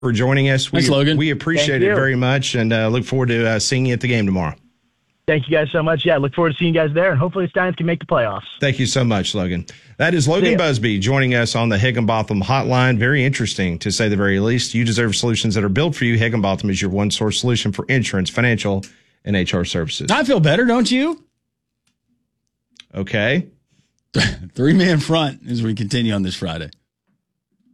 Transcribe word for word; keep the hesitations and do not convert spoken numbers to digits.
for joining us. Thanks, we, Logan. We appreciate it very much and uh, look forward to uh, seeing you at the game tomorrow. Thank you guys so much. Yeah, look forward to seeing you guys there, and hopefully the Steins can make the playoffs. Thank you so much, Logan. That is Logan Busby joining us on the Higginbotham Hotline. Very interesting, to say the very least. You deserve solutions that are built for you. Higginbotham is your one-source solution for insurance, financial, and H R services. I feel better, don't you? Okay. Three-man front as we continue on this Friday.